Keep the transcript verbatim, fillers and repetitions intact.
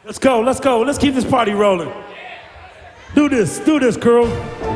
Let's go, let's go. Let's keep this party rolling. Do this, do this, girl.